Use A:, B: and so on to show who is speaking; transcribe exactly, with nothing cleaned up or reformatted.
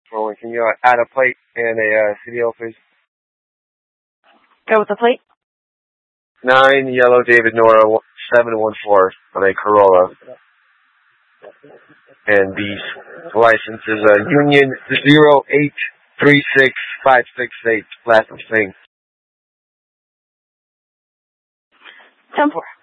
A: Rolling. Can you uh, add a plate and a uh, C D L, please?
B: Go with the plate.
A: Nine yellow David Nora seven one four on a Corolla. And the license is uh, Union zero eight three six five six eight. Last thing.
B: ten four.